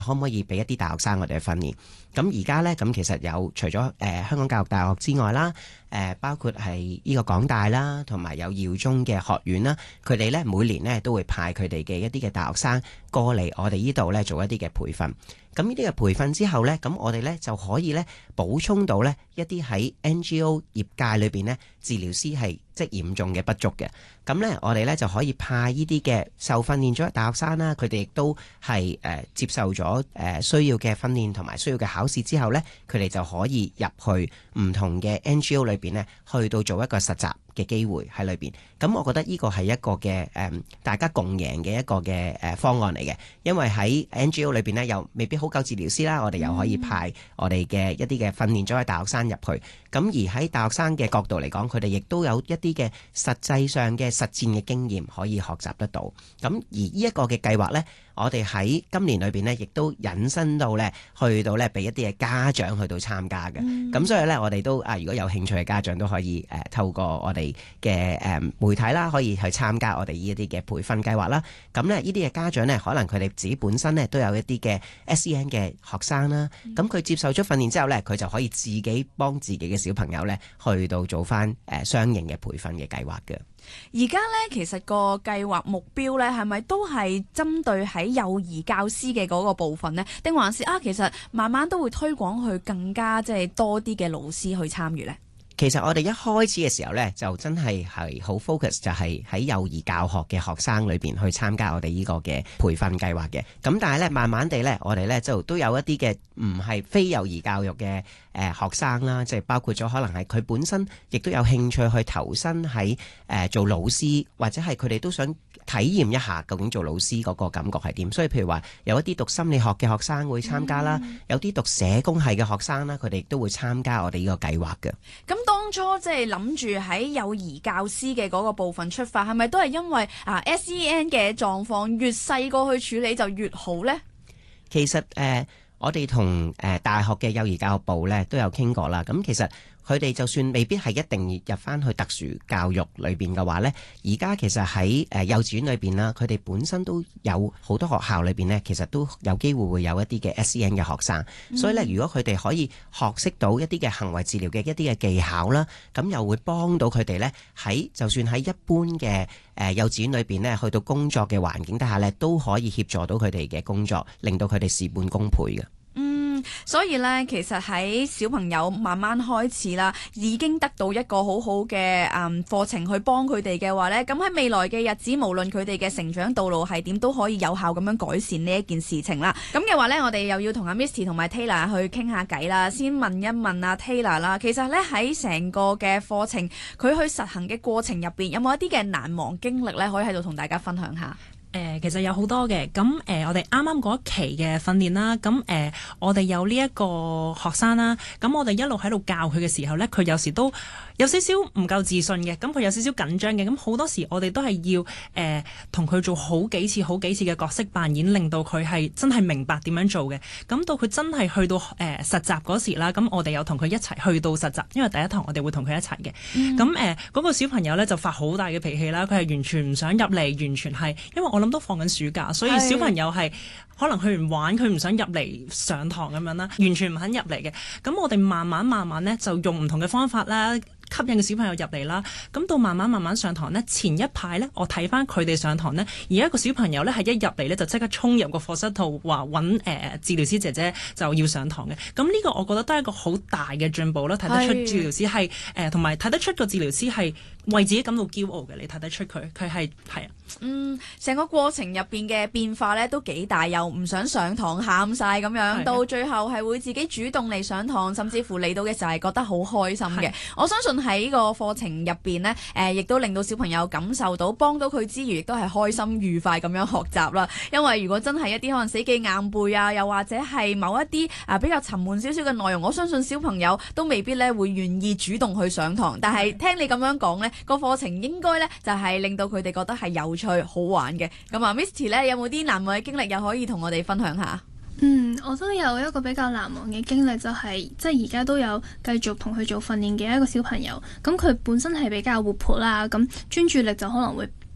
可唔可以俾一啲大學生我哋去訓練？咁而家呢，咁其實有除咗香港教育大學之外啦，包括係呢個港大啦，同埋有耀中嘅學院啦，佢哋呢每年呢都會派佢哋嘅一啲嘅大學生過嚟我哋呢度呢做一啲嘅培訓。咁呢啲嘅培訓之後呢，咁我哋呢就可以呢補充到呢一啲喺 NGO 業界裏邊呢治療師係即係嚴重嘅不足嘅。咁呢，我哋呢就可以派呢啲嘅受訓練咗嘅大學生啦，佢哋亦都係接受咗需要嘅訓練同埋需要嘅考試之後呢，佢哋就可以入去唔同嘅 NGO 裏邊呢，去到做一個實習嘅機會喺裏邊。咁我覺得呢個係一個嘅大家共贏嘅一個嘅方案嚟嘅，因為喺 NGO 裏邊呢，又未必好夠治療師啦，我哋又可以派我哋嘅一啲嘅訓練咗嘅大學生入去。咁而喺大學生嘅角度嚟講，佢哋亦都有一啲嘅實際上嘅實戰嘅經驗可以學習得到。咁而呢一個嘅計劃呢，我哋喺今年裏邊呢，亦都引申到呢，去到呢俾一啲嘅家長去到參加嘅。咁所以呢，我哋都如果有興趣嘅家長都可以透過我哋嘅媒體啦，可以去參加我哋呢一啲嘅培訓計劃啦。咁呢啲嘅家長呢，可能佢哋自己本身呢都有一啲嘅 SEN 嘅學生啦。咁佢接受咗訓練之後呢，佢就可以自己幫自己嘅小朋友呢去到做翻相應嘅培訓嘅計劃嘅。 而家呢，其實個計劃目標呢，係咪都係針對喺幼兒教師嘅嗰個部分呢？定還是其實慢慢都會推廣去更加即係多啲嘅老師去參與呢？ 其實我哋一開始嘅時候呢，就真係好 focus，就係喺幼兒教學嘅學生裏邊去參加我哋呢個嘅培訓計劃嘅。咁但係呢，慢慢地呢，我哋呢就都有一啲嘅唔係非幼兒教育嘅學生啦，即係包括咗可能係佢本身亦都有興趣去投身喺做老師，或者係佢哋都想體驗一下究竟做老師嗰個感覺係點。所以譬如話有一啲讀心理學嘅學生會參加啦，有啲讀社工系嘅學生啦，佢哋亦都會參加我哋呢個計劃嘅。 咁當初即係諗住喺幼兒教師嘅嗰個部分出發，係咪都係因為SEN 嘅狀況越細個去處理就越好呢？ 其實我哋同大學嘅幼兒教育部咧都有傾過啦。咁其實佢哋就算未必係一定入翻去特殊教育裏邊嘅話呢，而家其實喺幼稚園裏邊啦，佢哋本身都有好多學校裏邊呢，其實都有機會會有一啲嘅 SEN 嘅學生。所以呢，如果佢哋可以學識到一啲嘅行為治療嘅一啲嘅技巧啦，咁又會幫到佢哋呢，喺就算喺一般嘅幼稚園裏邊呢，去到工作嘅環境底下呢，都可以協助到佢哋嘅工作，令到佢哋事半功倍嘅。 所以咧，其實喺小朋友慢慢開始啦，已經得到一個好好嘅課程去幫佢哋嘅話咧，咁喺未來嘅日子，無論佢哋嘅成長道路係點，都可以有效咁樣改善呢一件事情啦。咁嘅話咧，我哋又要同阿 Misty 同埋 Taylor 去傾下偈啦。先問一問阿 Taylor 啦，其實咧喺成個嘅課程，佢去實行嘅過程入邊，有冇一啲嘅難忘經歷咧，可以喺度同大家分享下？ 其實有好多嘅，咁我哋啱啱嗰一期嘅訓練啦，咁我哋有呢一個學生啦，咁我哋一路喺度教佢嘅時候呢，佢有時都有少少唔夠自信嘅，咁佢有少少緊張嘅，咁好多時我哋都係要同佢做好幾次嘅角色扮演，令到佢係真係明白點樣做嘅。咁到佢真係去到實習嗰時啦，咁我哋又同佢一齊去到實習，因為第一堂我哋會同佢一齊嘅。咁嗰個小朋友呢，就發好大嘅脾氣啦，佢係完全唔想入嚟，完全係因為我諗都放緊暑假，所以小朋友係可能去完玩，佢唔想入嚟上堂咁樣啦，完全唔肯入嚟嘅。咁我哋慢慢呢，就用唔同嘅方法啦，吸引個小朋友入嚟啦。咁到慢慢上堂呢，前一排呢，我睇翻佢哋上堂呢，而家個小朋友呢，係一入嚟呢，就即刻衝入個課室度話揾治療師姐姐就要上堂嘅。咁呢個我覺得都係一個好大嘅進步啦，睇得出治療師係同埋睇得出個治療師係為自己感到驕傲嘅。你睇得出佢係啊。 成個過程入邊嘅變化咧都幾大，又唔想上堂喊晒咁樣，到最後係會自己主動嚟上堂，甚至乎嚟到嘅時候係覺得好開心嘅。我相信喺個課程入邊呢，亦都令到小朋友感受到幫到佢之餘，亦都係開心愉快咁樣學習啦。因為如果真係一啲可能死記硬背啊，又或者係某一啲比較沉悶少少嘅內容，我相信小朋友都未必咧會願意主動去上堂。但係聽你咁樣講呢，個課程應該呢就係令到佢哋覺得係有趣好玩嘅。咁啊 Misty 咧有冇啲難忘嘅經歷又可以同我哋分享下？ 我都有一個比較難忘嘅經歷，就係即係而家都有繼續同佢做訓練嘅一個小朋友。咁佢本身係比較活潑啦，咁專注力就可能會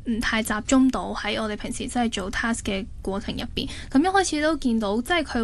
唔太集中到喺我哋平時真係做 task 嘅過程入邊。咁一開始都見到即係佢